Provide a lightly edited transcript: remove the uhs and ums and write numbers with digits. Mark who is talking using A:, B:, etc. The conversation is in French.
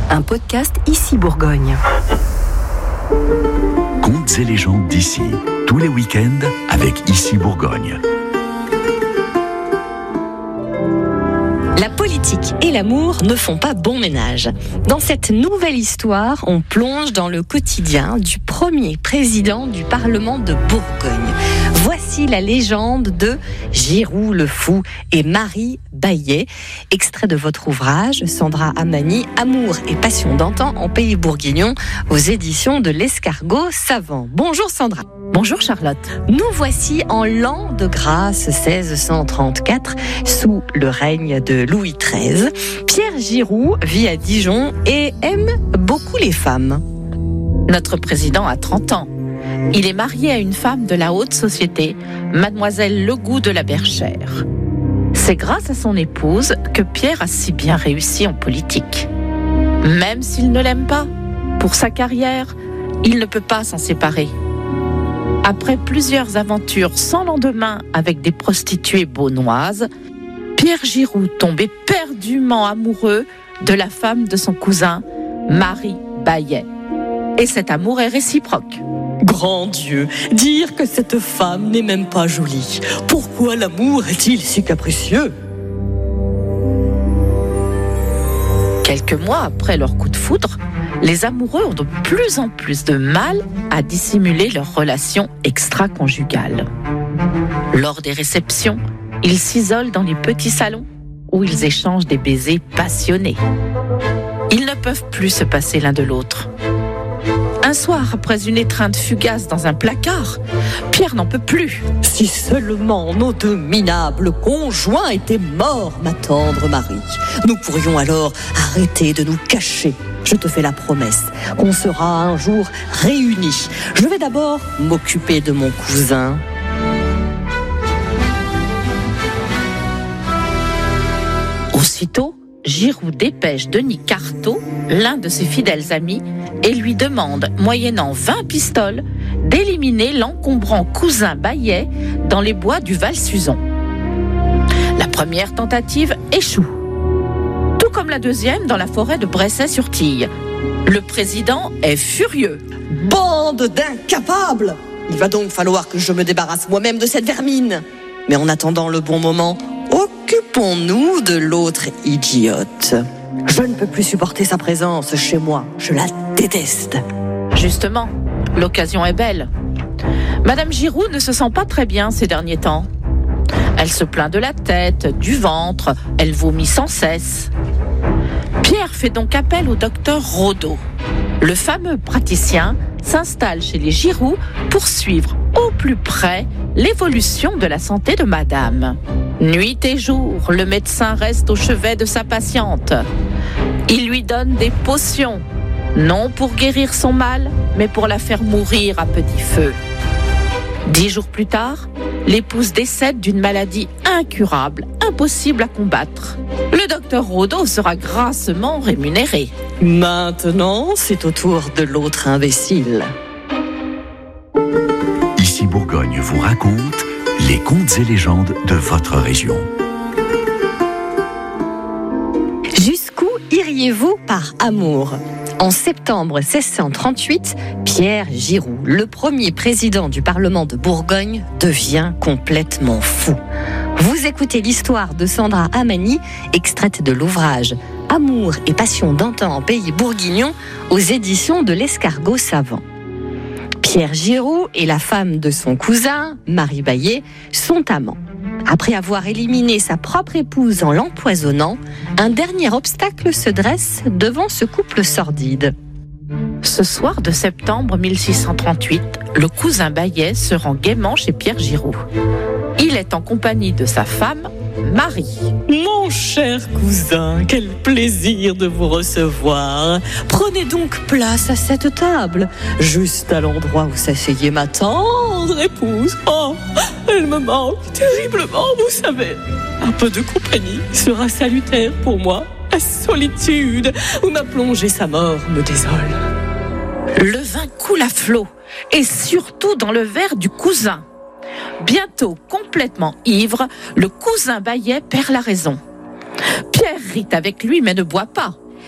A: un podcast Ici Bourgogne.
B: Contes et légendes d'ici, tous les week-ends avec Ici Bourgogne.
C: La politique et l'amour ne font pas bon ménage. Dans cette nouvelle histoire, on plonge dans le quotidien du premier président du Parlement de Bourgogne. Voici la légende de Giroud le Fou et Marie Bayet, extrait de votre ouvrage Sandra Amani, Amour et passion d'antan en pays bourguignon, aux éditions de l'Escargot Savant. Bonjour Sandra.
D: Bonjour Charlotte.
C: Nous voici en l'an de grâce 1634, sous le règne de Louis XIII. Pierre Giroud vit à Dijon et aime beaucoup les femmes.
D: Notre président a 30 ans. Il est marié à une femme de la haute société, mademoiselle Legout de la Berchère. C'est grâce à son épouse que Pierre a si bien réussi en politique. Même s'il ne l'aime pas, pour sa carrière, il ne peut pas s'en séparer. Après plusieurs aventures sans lendemain avec des prostituées beaunoises, Pierre Giroud tombe éperdument amoureux de la femme de son cousin, Marie Bayet. Et cet amour est réciproque.
C: Grand Dieu, dire que cette femme n'est même pas jolie. Pourquoi l'amour est-il si capricieux ?
D: Quelques mois après leur coup de foudre, les amoureux ont de plus en plus de mal à dissimuler leur relation extra-conjugale. Lors des réceptions, ils s'isolent dans les petits salons où ils échangent des baisers passionnés. Ils ne peuvent plus se passer l'un de l'autre. Un soir, après une étreinte fugace dans un placard, Pierre n'en peut plus.
C: Si seulement nos deux minables conjoints étaient morts, ma tendre Marie, nous pourrions alors arrêter de nous cacher. Je te fais la promesse qu'on sera un jour réunis. Je vais d'abord m'occuper de mon cousin.
D: Aussitôt, Giroud dépêche Denis Carteau, l'un de ses fidèles amis, et lui demande, moyennant 20 pistoles, d'éliminer l'encombrant cousin Bayet dans les bois du Val-Suzon. La première tentative échoue, tout comme la deuxième dans la forêt de Bressay-sur-Tille. Le président est furieux.
C: Bande d'incapables ! Il va donc falloir que je me débarrasse moi-même de cette vermine. Mais en attendant le bon moment, occupons-nous de l'autre idiote. Je ne peux plus supporter sa présence chez moi. Je la déteste.
D: Justement, l'occasion est belle. Madame Giroud ne se sent pas très bien ces derniers temps. Elle se plaint de la tête, du ventre, elle vomit sans cesse. Pierre fait donc appel au docteur Rodeau. Le fameux praticien s'installe chez les Giroud pour suivre au plus près l'évolution de la santé de madame. Nuit et jour, le médecin reste au chevet de sa patiente. Il lui donne des potions, non pour guérir son mal, mais pour la faire mourir à petit feu. 10 jours plus tard, l'épouse décède d'une maladie incurable, impossible à combattre. Le docteur Rodeau sera grassement rémunéré.
C: Maintenant, c'est au tour de l'autre imbécile.
B: Ici Bourgogne vous raconte les contes et légendes de votre région.
C: Jusqu'où iriez-vous par amour ? En septembre 1638, Pierre Giroud, le premier président du Parlement de Bourgogne, devient complètement fou. Vous écoutez l'histoire de Sandra Amani, extraite de l'ouvrage Amour et passion d'antan en pays bourguignon, aux éditions de l'Escargot Savant. Pierre Giroud et la femme de son cousin, Marie Bayet, sont amants. Après avoir éliminé sa propre épouse en l'empoisonnant, un dernier obstacle se dresse devant ce couple sordide.
D: Ce soir de septembre 1638, le cousin Bayet se rend gaiement chez Pierre Giroud. Il est en compagnie de sa femme, Marie.
C: Mon cher cousin, quel plaisir de vous recevoir. Prenez donc place à cette table, juste à l'endroit où s'asseyait ma tendre épouse. Oh, elle me manque terriblement, vous savez. Un peu de compagnie sera salutaire pour moi. La solitude où m'a plongé sa mort me désole.
D: Le vin coule à flot, et surtout dans le verre du cousin. Bientôt complètement ivre, le cousin Bayet perd la raison. Pierre rit avec lui mais ne boit pas.